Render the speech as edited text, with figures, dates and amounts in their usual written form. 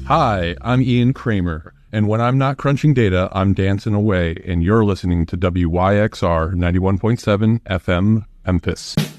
Hi, I'm Ian Kramer, and when I'm not crunching data, I'm dancing away, and you're listening to WYXR 91.7 FM Memphis.